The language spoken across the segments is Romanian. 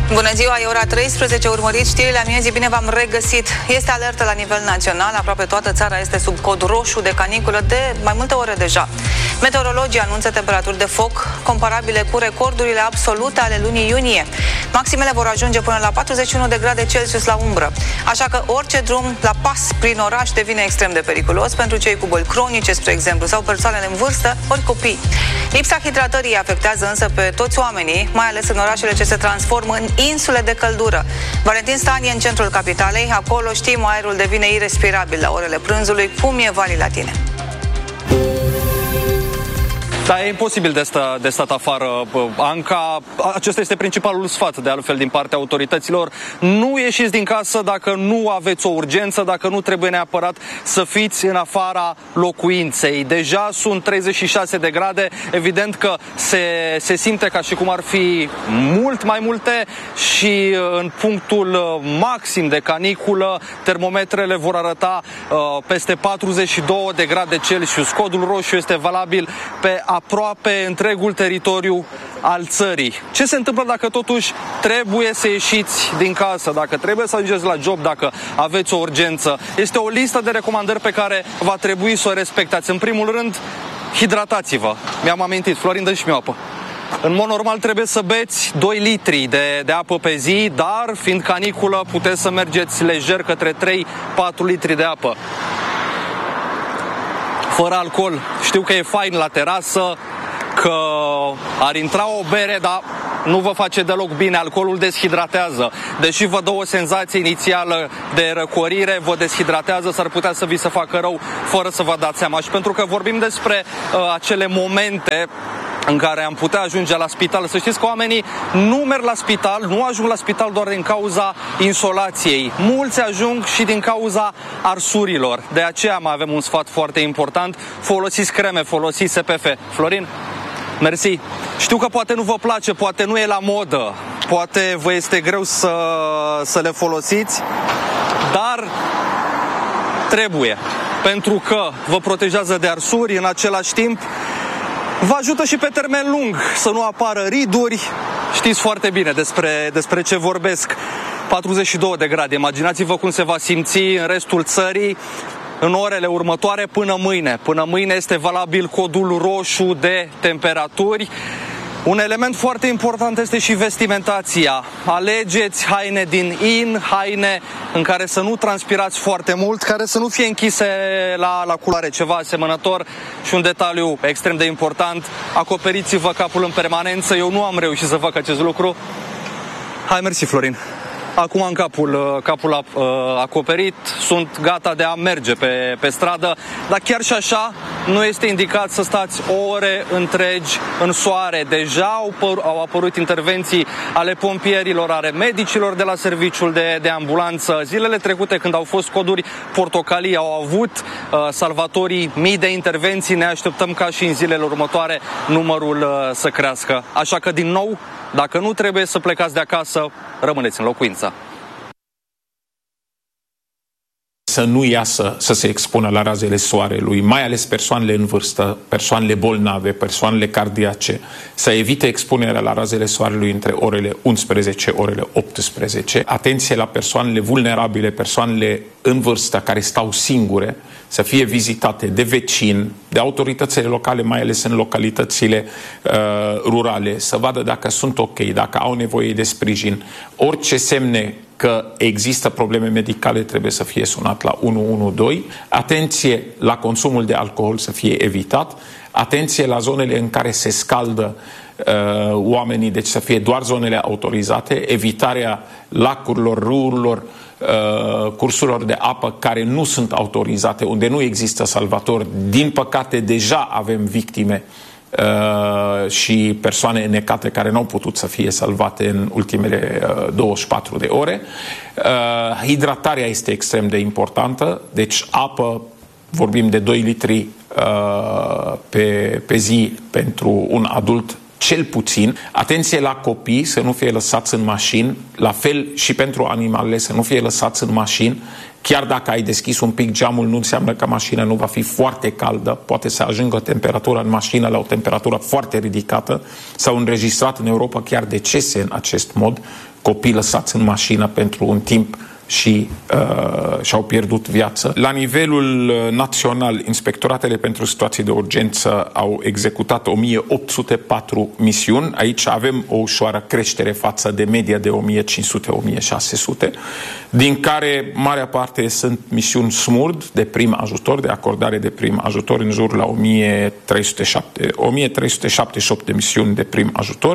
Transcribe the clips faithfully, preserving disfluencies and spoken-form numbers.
Bună ziua, e ora treisprezece, urmăriți știrile amiezii, bine v-am regăsit. Este alertă la nivel național, aproape toată țara este sub cod roșu de caniculă de mai multe ore deja. Meteorologii anunță temperaturi de foc comparabile cu recordurile absolute ale lunii iunie. Maximele vor ajunge până la patruzeci și unu de grade Celsius la umbră. Așa că orice drum la pas prin oraș devine extrem de periculos pentru cei cu boli cronice, spre exemplu, sau persoanele în vârstă, ori copii. Lipsa hidratării afectează însă pe toți oamenii, mai ales în orașele ce se transformă în insule de căldură. Valentin Stan e în centrul capitalei, acolo știm, aerul devine irrespirabil la orele prânzului. Cum e, Vali, la tine? Da, e imposibil de, sta, de stat afară, Anca. Acesta este principalul sfat, de altfel, din partea autorităților. Nu ieșiți din casă dacă nu aveți o urgență, dacă nu trebuie neapărat să fiți în afara locuinței. Deja sunt treizeci și șase de grade, evident că se, se simte ca și cum ar fi mult mai multe și în punctul maxim de caniculă termometrele vor arăta uh, peste patruzeci și două de grade Celsius. Codul roșu este valabil pe aproape întregul teritoriu al țării. Ce se întâmplă dacă totuși trebuie să ieșiți din casă, dacă trebuie să ajungeți la job, dacă aveți o urgență? Este o listă de recomandări pe care va trebui să o respectați. În primul rând, hidratați-vă. Mi-am amintit, Florin, dă și mi-o apă. În mod normal trebuie să beți doi litri de, de apă pe zi, dar fiind caniculă puteți să mergeți lejer către trei patru litri de apă. Fără alcool. Știu că e fain la terasă, că ar intra o bere, dar nu vă face deloc bine. Alcoolul deshidratează. Deși vă dă o senzație inițială de răcorire, vă deshidratează, s-ar putea să vi se facă rău fără să vă dați seama. Și pentru că vorbim despre uh, acele momente în care am putea ajunge la spital, să știți că oamenii nu merg la spital, nu ajung la spital doar din cauza insolației. Mulți ajung și din cauza arsurilor. De aceea mai avem un sfat foarte important. Folosiți creme, folosiți S P F. Florin? Mersi. Știu că poate nu vă place, poate nu e la modă, poate vă este greu să, să le folosiți, dar trebuie. Pentru că vă protejează de arsuri, în același timp vă ajută și pe termen lung să nu apară riduri. Știți foarte bine despre, despre ce vorbesc. patruzeci și două de grade. Imaginați-vă cum se va simți în restul țării în orele următoare până mâine. Până mâine este valabil codul roșu de temperaturi. Un element foarte important este și vestimentația. Alegeți haine din in, haine în care să nu transpirați foarte mult, care să nu fie închise la, la culoare, ceva asemănător. Și un detaliu extrem de important, acoperiți-vă capul în permanență. Eu nu am reușit să fac acest lucru. Hai, mersi, Florin. Acum am capul, capul acoperit, sunt gata de a merge pe, pe stradă, dar chiar și așa nu este indicat să stați ore întregi în soare. Deja au, păr, au apărut intervenții ale pompierilor, ale medicilor de la serviciul de, de ambulanță. Zilele trecute, când au fost coduri portocalii, au avut uh, salvatorii mii de intervenții. Ne așteptăm ca și în zilele următoare numărul uh, să crească. Așa că, din nou, dacă nu trebuie să plecați de acasă, rămâneți în locuință. Să nu iasă să se expună la razele soarelui, mai ales persoanele în vârstă, persoanele bolnave, persoanele cardiace, să evite expunerea la razele soarelui între orele unsprezece, orele optsprezece. Atenție la persoanele vulnerabile, persoanele în vârstă care stau singure, să fie vizitate de vecini, de autoritățile locale, mai ales în localitățile uh, rurale, să vadă dacă sunt ok, dacă au nevoie de sprijin. Orice semne că există probleme medicale trebuie să fie sunat la unu unu doi. Atenție la consumul de alcool să fie evitat. Atenție la zonele în care se scaldă uh, oamenii, deci să fie doar zonele autorizate. Evitarea lacurilor, râurilor, uh, cursurilor de apă care nu sunt autorizate, unde nu există salvatori. Din păcate, deja avem victime Uh, și persoane necate care nu au putut să fie salvate în ultimele uh, douăzeci și patru de ore. Uh, hidratarea este extrem de importantă, deci apă, vorbim de doi litri uh, pe, pe zi pentru un adult cel puțin. Atenție la copii, să nu fie lăsați în mașini, la fel și pentru animalele, să nu fie lăsați în mașini. Chiar dacă ai deschis un pic geamul, nu înseamnă că mașina nu va fi foarte caldă, poate să ajungă temperatura în mașină la o temperatură foarte ridicată. S-au înregistrat în Europa chiar decese în acest mod, copii lăsați în mașină pentru un timp și uh, și-au pierdut viață. La nivelul național, inspectoratele pentru situații de urgență au executat o mie opt sute patru misiuni. Aici avem o ușoară creștere față de media de o mie cinci sute - o mie șase sute, din care marea parte sunt misiuni SMURD de prim ajutor, de acordare de prim ajutor, în jur la o mie trei sute șaptezeci și opt de misiuni de prim ajutor.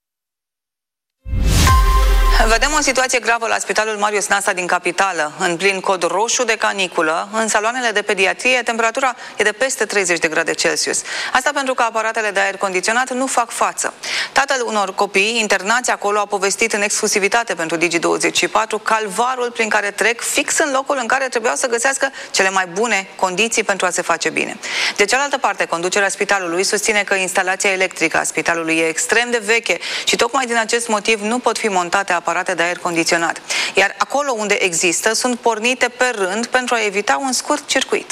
Vedem o situație gravă la Spitalul Marius Nasta din capitală. În plin cod roșu de caniculă, în saloanele de pediatrie, temperatura e de peste treizeci de grade Celsius. Asta pentru că aparatele de aer condiționat nu fac față. Tatăl unor copii internați acolo a povestit în exclusivitate pentru Digi douăzeci și patru calvarul prin care trec fix în locul în care trebuiau să găsească cele mai bune condiții pentru a se face bine. De cealaltă parte, conducerea spitalului susține că instalația electrică a spitalului e extrem de veche și tocmai din acest motiv nu pot fi montate aparate de aer condiționat. Iar acolo unde există, sunt pornite pe rând pentru a evita un scurt circuit.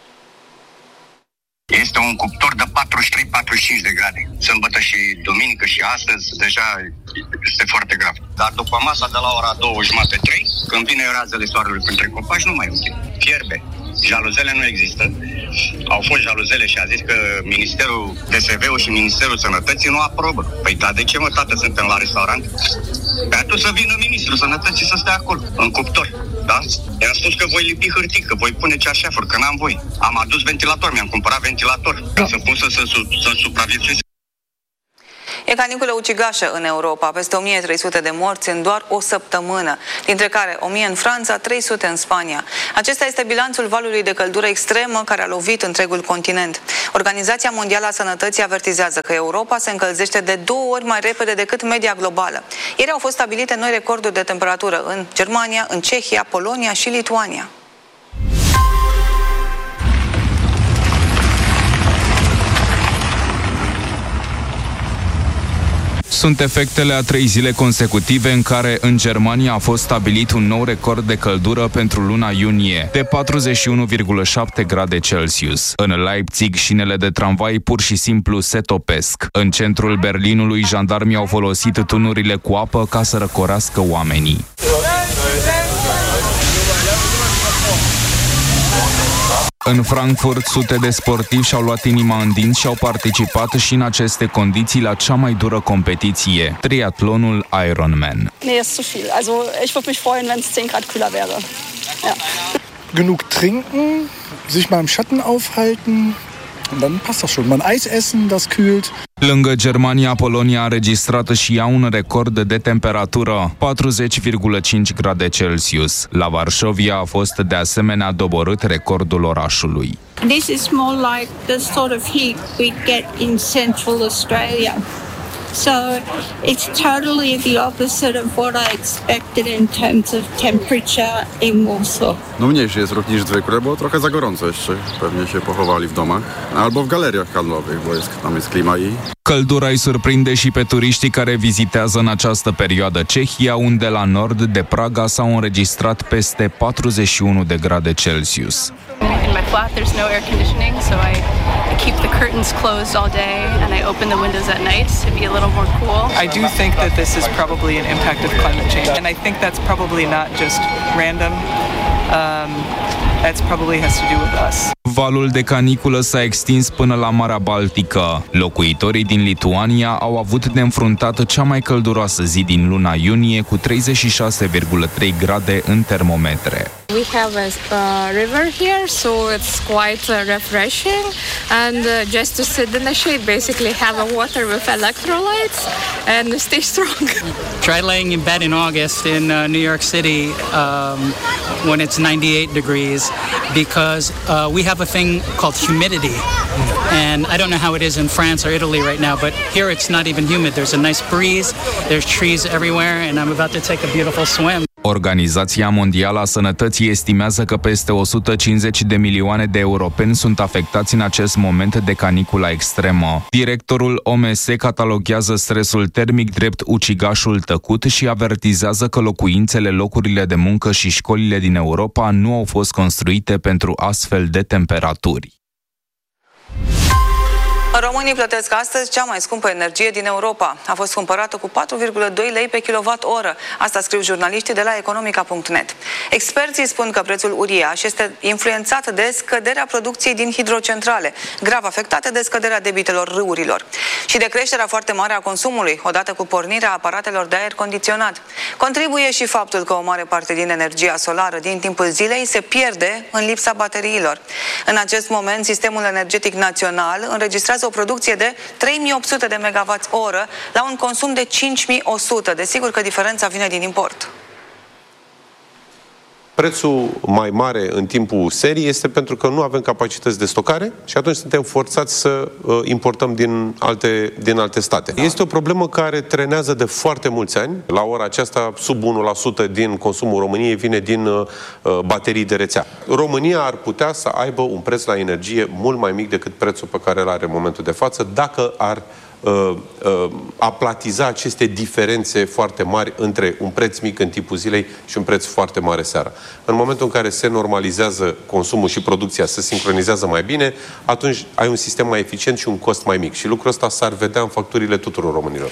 Este un cuptor de patruzeci și trei - patruzeci și cinci de grade. Sâmbătă și duminică și astăzi deja este foarte grav. Dar după masa de la ora două jumate - trei, când vine razele soarelui printre copaci, nu mai este. Fierbe. Jaluzele nu există. Au fost jaluzele și a zis că Ministerul D S V-ul și Ministerul Sănătății nu aprobă. Păi da, de ce mă, tată, suntem la restaurant? Pe atunci să vină Ministrul Sănătății să stea acolo, în cuptor, da? I-am spus că voi lipi hârtii, că voi pune ceașeafuri, că n-am voi. Am adus ventilator, mi-am cumpărat ventilator, ca să pot să, să, să supraviețuiesc. E caniculă ucigașă în Europa, peste o mie trei sute de morți în doar o săptămână, dintre care o mie în Franța, trei sute în Spania. Acesta este bilanțul valului de căldură extremă care a lovit întregul continent. Organizația Mondială a Sănătății avertizează că Europa se încălzește de două ori mai repede decât media globală. Ieri au fost stabilite noi recorduri de temperatură în Germania, în Cehia, Polonia și Lituania. Sunt efectele a trei zile consecutive în care în Germania a fost stabilit un nou record de căldură pentru luna iunie, de patruzeci și unu virgulă șapte grade Celsius. În Leipzig, șinele de tramvai pur și simplu se topesc. În centrul Berlinului, jandarmii au folosit tunurile cu apă ca să răcorească oamenii. În Frankfurt, sute de sportivi și-au luat inima în dinți și au participat și în aceste condiții la cea mai dură competiție, triatlonul Ironman. Nee, ist zu viel. Also, ich würde mich freuen, wenn es zehn Grad kühler wäre. Ja. Genug trinken, sich mal im Schatten aufhalten. Und dann passt das schon. Man Eis essen, das kühlt. Lângă Germania, Polonia a înregistrat și ea un record de temperatură, patruzeci virgulă cinci grade Celsius. La Varșovia a fost de asemenea doborât recordul orașului. This is more like the sort of heat we get in Central Australia. So it's totally the opposite of what I expected in terms of temperature in Warsaw. No mniejszy jest rok niż zwykle, bo trochę za gorąco jeszcze. Pewnie się pochowali w domach albo w galeriach handlowych, bo jest, tam jest klima i... Căldura îi surprinde și pe turiștii care vizitează în această perioadă Cehia, unde la nord de Praga s-au înregistrat peste patruzeci și unu de grade Celsius. In my flat there's no air conditioning, so I, I keep the curtains closed all day and I open the windows at night to be a little more cool. I do think that this is probably an impact of climate change, and I think that's probably not just random. Um, that probably has to do with us. Valul de caniculă s-a extins până la Marea Baltică. Locuitorii din Lituania au avut de înfruntat cea mai călduroasă zi din luna iunie, cu treizeci și șase virgulă trei grade în termometre. We have a uh, river here, so it's quite uh, refreshing, and uh, just to sit in the shade, basically have a water with electrolytes and stay strong. Try laying in bed in August in uh, New York City um, when it's ninety-eight degrees, because uh, we have a thing called humidity, and I don't know how it is in France or Italy right now, but here it's not even humid. There's a nice breeze, there's trees everywhere, and I'm about to take a beautiful swim. Organizația Mondială a Sănătății estimează că peste o sută cincizeci de milioane de europeni sunt afectați în acest moment de canicula extremă. Directorul O M S cataloghează stresul termic drept ucigașul tăcut și avertizează că locuințele, locurile de muncă și școlile din Europa nu au fost construite pentru astfel de temperaturi. Românii plătesc astăzi cea mai scumpă energie din Europa. A fost cumpărată cu patru virgulă doi lei pe kilowatt-oră. Asta scriu jurnaliștii de la economica punct net. Experții spun că prețul uriaș este influențat de scăderea producției din hidrocentrale, grav afectate de scăderea debitelor râurilor, și de creșterea foarte mare a consumului, odată cu pornirea aparatelor de aer condiționat. Contribuie și faptul că o mare parte din energia solară din timpul zilei se pierde în lipsa bateriilor. În acest moment, sistemul energetic național înregistrează o producție de trei mii opt sute de megawatt-oră la un consum de cinci mii o sută. Desigur că diferența vine din import. Prețul mai mare în timpul serii este pentru că nu avem capacități de stocare și atunci suntem forțați să uh, importăm din alte, din alte state. Este o problemă care trenează de foarte mulți ani. La ora aceasta, sub unu la sută din consumul României vine din uh, baterii de rețea. România ar putea să aibă un preț la energie mult mai mic decât prețul pe care îl are în momentul de față, dacă ar Uh, uh, aplatiza aceste diferențe foarte mari între un preț mic în timpul zilei și un preț foarte mare seara. În momentul în care se normalizează consumul și producția, se sincronizează mai bine, atunci ai un sistem mai eficient și un cost mai mic. Și lucrul ăsta s-ar vedea în facturile tuturor românilor.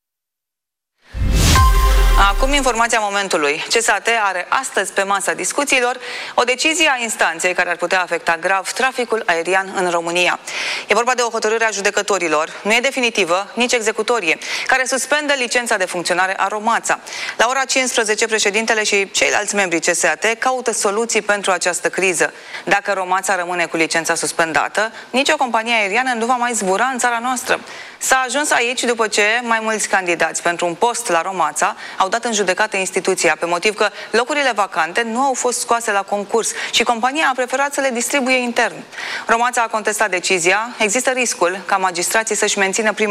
Acum informația momentului. C S A T are astăzi pe masa discuțiilor o decizie a instanței care ar putea afecta grav traficul aerian în România. E vorba de o hotărâre a judecătorilor, nu e definitivă, nici executorie, care suspendă licența de funcționare a Romața. La ora cincisprezece, președintele și ceilalți membri C S A T caută soluții pentru această criză. Dacă Romața rămâne cu licența suspendată, nicio companie aeriană nu va mai zbura în țara noastră. S-a ajuns aici după ce mai mulți candidați pentru un post la Romața au dat în judecată instituția, pe motiv că locurile vacante nu au fost scoase la concurs și compania a preferat să le distribuie intern. Romața a contestat decizia. Există riscul ca magistrații să-și mențină prima